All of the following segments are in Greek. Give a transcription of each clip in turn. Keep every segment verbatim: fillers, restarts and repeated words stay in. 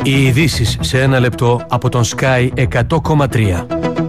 Οι ειδήσεις σε ένα λεπτό από τον Sky εκατό κόμμα τρία.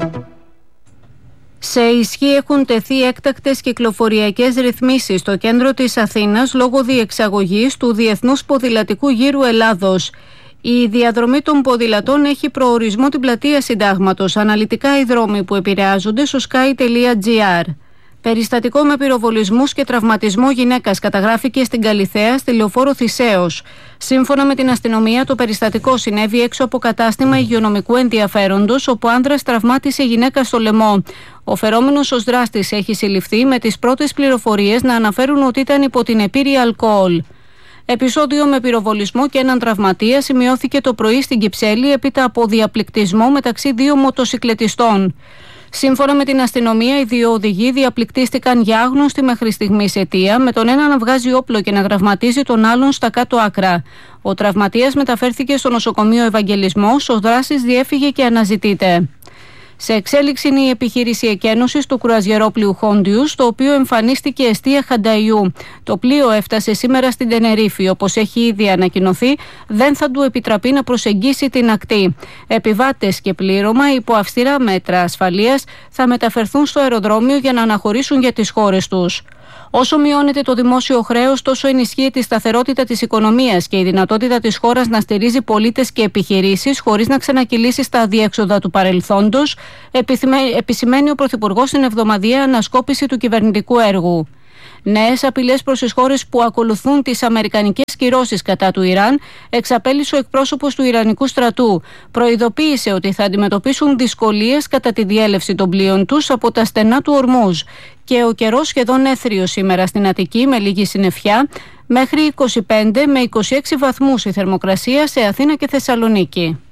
Σε ισχύ έχουν τεθεί έκτακτες κυκλοφοριακές ρυθμίσεις στο κέντρο της Αθήνας λόγω διεξαγωγής του Διεθνούς Ποδηλατικού Γύρου Ελλάδος. Η διαδρομή των ποδηλατών έχει προορισμό την πλατεία Συντάγματος. Αναλυτικά οι δρόμοι που επηρεάζονται στο sky.gr. Περιστατικό με πυροβολισμούς και τραυματισμό γυναίκας καταγράφηκε στην Καλιθέα, στη λεωφόρο Θησέως. Σύμφωνα με την αστυνομία, το περιστατικό συνέβη έξω από κατάστημα υγειονομικού ενδιαφέροντος, όπου άνδρας τραυμάτισε γυναίκα στο λαιμό. Ο φερόμενος ως δράστης έχει συλληφθεί, με τις πρώτες πληροφορίες να αναφέρουν ότι ήταν υπό την επίρρεια αλκοόλ. Επεισόδιο με πυροβολισμό και έναν τραυματία σημειώθηκε το πρωί στην Κυψέλη έπειτα από διαπληκτισμό μεταξύ δύο μοτοσικλετιστών. Σύμφωνα με την αστυνομία, οι δύο οδηγοί διαπληκτίστηκαν για άγνωστη μέχρι στιγμής αιτία, με τον ένα να βγάζει όπλο και να τραυματίζει τον άλλον στα κάτω άκρα. Ο τραυματίας μεταφέρθηκε στο νοσοκομείο Ευαγγελισμός, ο δράστης διέφυγε και αναζητείται. Σε εξέλιξη είναι η επιχείρηση εκένωσης του κρουαζιερόπλοιου Χόντιους, το οποίο εμφανίστηκε εστία Χανταϊού. Το πλοίο έφτασε σήμερα στην Τενερίφη. Όπως έχει ήδη ανακοινωθεί, δεν θα του επιτραπεί να προσεγγίσει την ακτή. Επιβάτες και πλήρωμα υπό αυστηρά μέτρα ασφαλείας θα μεταφερθούν στο αεροδρόμιο για να αναχωρήσουν για τις χώρες τους. Όσο μειώνεται το δημόσιο χρέος, τόσο ενισχύεται η σταθερότητα της οικονομίας και η δυνατότητα της χώρας να στηρίζει πολίτες και επιχειρήσεις χωρίς να ξανακυλήσει στα αδιέξοδα του παρελθόντος, επισημαίνει ο Πρωθυπουργός στην εβδομαδιαία ανασκόπηση του κυβερνητικού έργου. Νέες απειλές προς τις χώρες που ακολουθούν τις αμερικανικές κυρώσεις κατά του Ιράν εξαπέλυσε ο εκπρόσωπος του Ιρανικού στρατού. Προειδοποίησε ότι θα αντιμετωπίσουν δυσκολίες κατά τη διέλευση των πλοίων τους από τα στενά του Ορμούζ. Και ο καιρός σχεδόν έθριο σήμερα στην Αττική με λίγη συννεφιά, μέχρι είκοσι πέντε με είκοσι έξι βαθμούς η θερμοκρασία σε Αθήνα και Θεσσαλονίκη.